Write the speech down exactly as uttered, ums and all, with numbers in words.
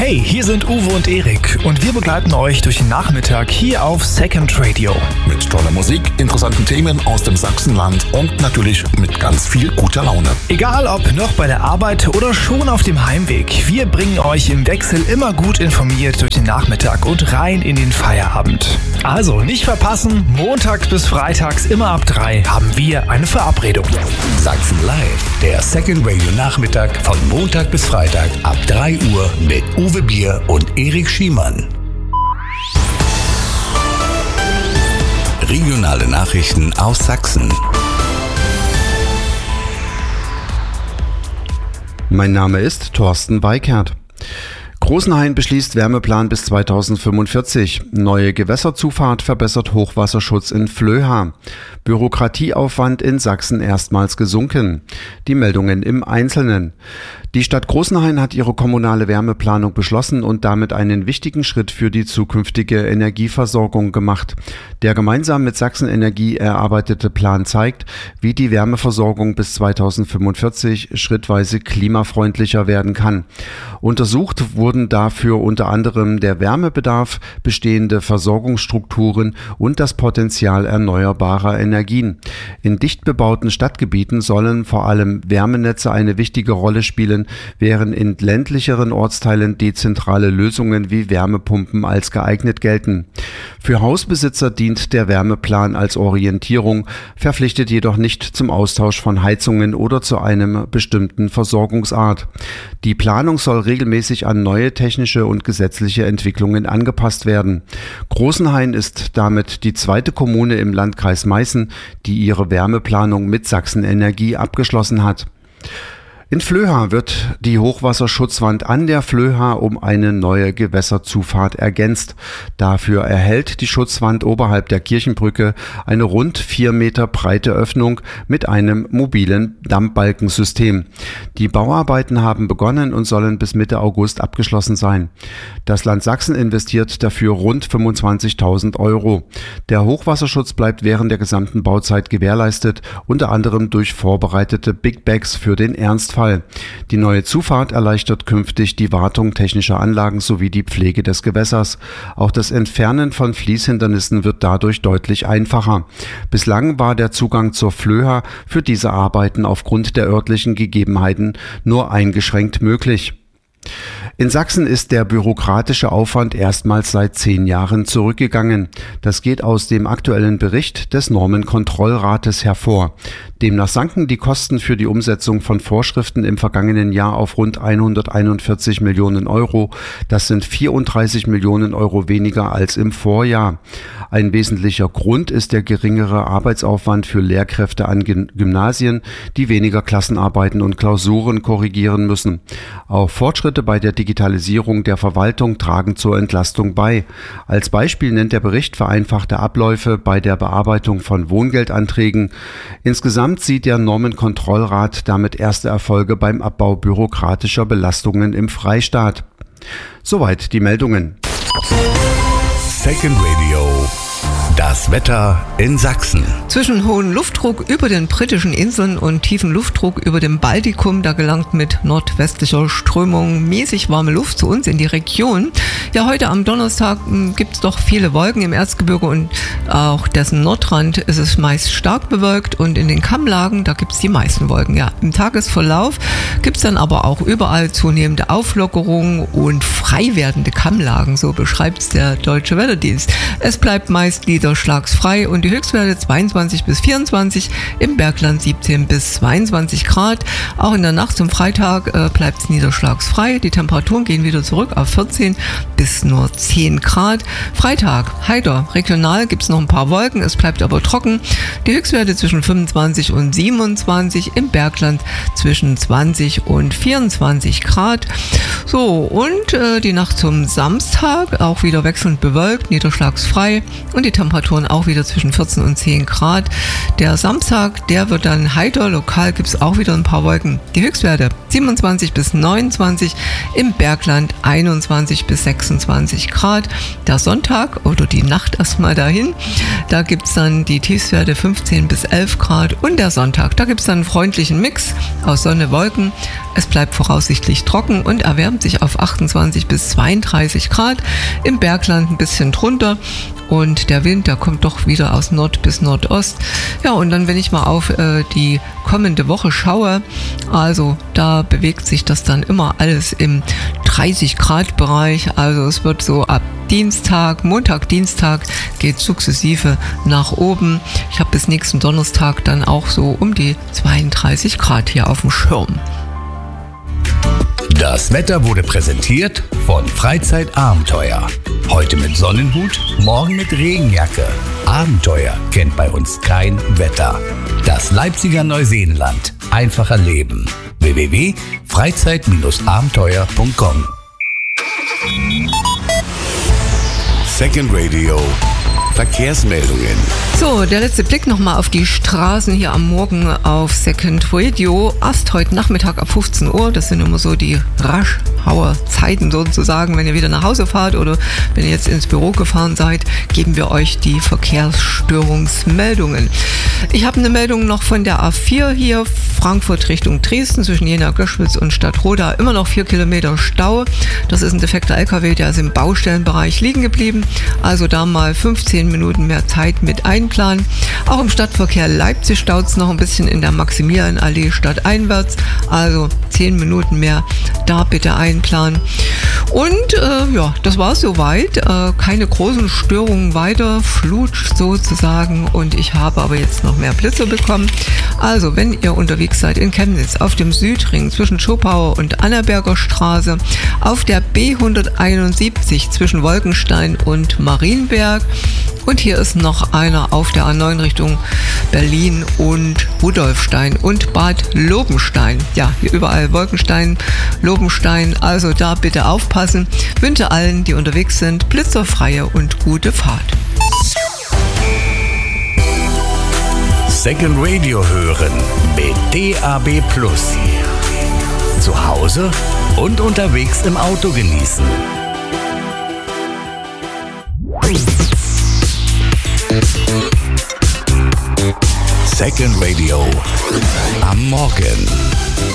Hey, hier sind Uwe und Erik und wir begleiten euch durch den Nachmittag hier auf Second Radio. Mit toller Musik, interessanten Themen aus dem Sachsenland und natürlich mit ganz viel guter Laune. Egal ob noch bei der Arbeit oder schon auf dem Heimweg, wir bringen euch im Wechsel immer gut informiert durch den Nachmittag und rein in den Feierabend. Also nicht verpassen, montags bis freitags immer ab drei haben wir eine Verabredung. Sachsen Live, der Second Radio Nachmittag von Montag bis Freitag ab drei Uhr mit Uwe Bier und Erik Schiemann. Regionale Nachrichten aus Sachsen. Mein Name ist Thorsten Weikert. Großenhain beschließt Wärmeplan bis zweitausendfünfundvierzig. Neue Gewässerzufahrt verbessert Hochwasserschutz in Flöha. Bürokratieaufwand in Sachsen erstmals gesunken. Die Meldungen im Einzelnen. Die Stadt Großenhain hat ihre kommunale Wärmeplanung beschlossen und damit einen wichtigen Schritt für die zukünftige Energieversorgung gemacht. Der gemeinsam mit Sachsen Energie erarbeitete Plan zeigt, wie die Wärmeversorgung bis zweitausendfünfundvierzig schrittweise klimafreundlicher werden kann. Untersucht wurden dafür unter anderem der Wärmebedarf, bestehende Versorgungsstrukturen und das Potenzial erneuerbarer Energien. In dicht bebauten Stadtgebieten sollen vor allem Wärmenetze eine wichtige Rolle spielen, während in ländlicheren Ortsteilen dezentrale Lösungen wie Wärmepumpen als geeignet gelten. Für Hausbesitzer dient der Wärmeplan als Orientierung, verpflichtet jedoch nicht zum Austausch von Heizungen oder zu einem bestimmten Versorgungsart. Die Planung soll regelmäßig an neue technische und gesetzliche Entwicklungen angepasst werden. Großenhain ist damit die zweite Kommune im Landkreis Meißen, die ihre Wärmeplanung mit Sachsen Energie abgeschlossen hat. In Flöha wird die Hochwasserschutzwand an der Flöha um eine neue Gewässerzufahrt ergänzt. Dafür erhält die Schutzwand oberhalb der Kirchenbrücke eine rund vier Meter breite Öffnung mit einem mobilen Dammbalkensystem. Die Bauarbeiten haben begonnen und sollen bis Mitte August abgeschlossen sein. Das Land Sachsen investiert dafür rund fünfundzwanzigtausend Euro. Der Hochwasserschutz bleibt während der gesamten Bauzeit gewährleistet, unter anderem durch vorbereitete Big Bags für den Ernstfall. Die neue Zufahrt erleichtert künftig die Wartung technischer Anlagen sowie die Pflege des Gewässers. Auch das Entfernen von Fließhindernissen wird dadurch deutlich einfacher. Bislang war der Zugang zur Flöha für diese Arbeiten aufgrund der örtlichen Gegebenheiten nur eingeschränkt möglich. In Sachsen ist der bürokratische Aufwand erstmals seit zehn Jahren zurückgegangen. Das geht aus dem aktuellen Bericht des Normenkontrollrates hervor. Demnach sanken die Kosten für die Umsetzung von Vorschriften im vergangenen Jahr auf rund hunderteinundvierzig Millionen Euro. Das sind vierunddreißig Millionen Euro weniger als im Vorjahr. Ein wesentlicher Grund ist der geringere Arbeitsaufwand für Lehrkräfte an Gymnasien, die weniger Klassenarbeiten und Klausuren korrigieren müssen. Auch Fortschritte bei der Digitalisierung der Verwaltung tragen zur Entlastung bei. Als Beispiel nennt der Bericht vereinfachte Abläufe bei der Bearbeitung von Wohngeldanträgen. Insgesamt sieht der Normenkontrollrat damit erste Erfolge beim Abbau bürokratischer Belastungen im Freistaat. Soweit die Meldungen. Second Radio. Das Wetter in Sachsen. Zwischen hohem Luftdruck über den britischen Inseln und tiefen Luftdruck über dem Baltikum, da gelangt mit nordwestlicher Strömung mäßig warme Luft zu uns in die Region. Ja, heute am Donnerstag gibt es doch viele Wolken im Erzgebirge und auch dessen Nordrand ist es meist stark bewölkt und in den Kammlagen, da gibt es die meisten Wolken. Ja, im Tagesverlauf gibt es dann aber auch überall zunehmende Auflockerungen und frei werdende Kammlagen, so beschreibt es der Deutsche Wetterdienst. Es bleibt meist niederschlagsfrei und die Höchstwerte zweiundzwanzig bis vierundzwanzig, im Bergland siebzehn bis zweiundzwanzig Grad. Auch in der Nacht zum Freitag äh, bleibt es niederschlagsfrei. Die Temperaturen gehen wieder zurück auf vierzehn bis nur zehn Grad. Freitag heiter. Regional gibt es noch ein paar Wolken, es bleibt aber trocken. Die Höchstwerte zwischen fünfundzwanzig und siebenundzwanzig, im Bergland zwischen zwanzig und vierundzwanzig Grad. So, und äh, die Nacht zum Samstag auch wieder wechselnd bewölkt, niederschlagsfrei und die Temperaturen auch wieder zwischen vierzehn und zehn Grad. Der Samstag, der wird dann heiter. Lokal gibt es auch wieder ein paar Wolken. Die Höchstwerte siebenundzwanzig bis neunundzwanzig, im Bergland einundzwanzig bis sechsundzwanzig Grad. Der Sonntag oder die Nacht erstmal dahin, da gibt es dann die Tiefstwerte fünfzehn bis elf Grad und der Sonntag, da gibt es dann einen freundlichen Mix aus Sonne, Wolken. Es bleibt voraussichtlich trocken und erwärmt sich auf achtundzwanzig bis zweiunddreißig Grad. Im Bergland ein bisschen drunter. Und der Wind, der kommt doch wieder aus Nord bis Nordost. Ja, und dann, wenn ich mal auf äh, die kommende Woche schaue, also da bewegt sich das dann immer alles im dreißig Grad Bereich. Also es wird so ab Dienstag, Montag, Dienstag geht sukzessive nach oben. Ich habe bis nächsten Donnerstag dann auch so um die zweiunddreißig Grad hier auf dem Schirm. Das Wetter wurde präsentiert von Freizeitabenteuer. Heute mit Sonnenhut, morgen mit Regenjacke. Abenteuer kennt bei uns kein Wetter. Das Leipziger Neuseenland. Einfacher Leben. w w w punkt freizeit abenteuer punkt com Second Radio. Verkehrsmeldungen. So, der letzte Blick nochmal auf die Straßen hier am Morgen auf Second Radio. Erst heute Nachmittag ab fünfzehn Uhr, das sind immer so die Rush-Hour-Zeiten sozusagen, wenn ihr wieder nach Hause fahrt oder wenn ihr jetzt ins Büro gefahren seid, geben wir euch die Verkehrsstörungsmeldungen. Ich habe eine Meldung noch von der A vier hier, Frankfurt Richtung Dresden, zwischen Jena-Göschwitz und Stadtroda, immer noch vier Kilometer Stau. Das ist ein defekter L K W, der ist im Baustellenbereich liegen geblieben, also da mal fünfzehn Minuten mehr Zeit mit einplanen. Auch im Stadtverkehr Leipzig staut es noch ein bisschen in der Maximilianallee stadteinwärts, also zehn Minuten mehr da bitte einplanen. Und äh, ja, das war es soweit. Äh, keine großen Störungen weiter, Flut sozusagen, und ich habe aber jetzt noch mehr Blitze bekommen. Also wenn ihr unterwegs seid in Chemnitz auf dem Südring zwischen Schopauer und Annaberger Straße, auf der B hunderteinundsiebzig zwischen Wolkenstein und Marienberg, und hier ist noch einer auf der A neun Richtung Berlin und Rudolfstein und Bad Lobenstein. Ja, hier überall Wolkenstein, Lobenstein, also da bitte aufpassen. Wünsche allen, die unterwegs sind, blitzerfreie und gute Fahrt. Second Radio hören mit D A B Plus. Zu Hause und unterwegs im Auto genießen. Second Radio am Morgen.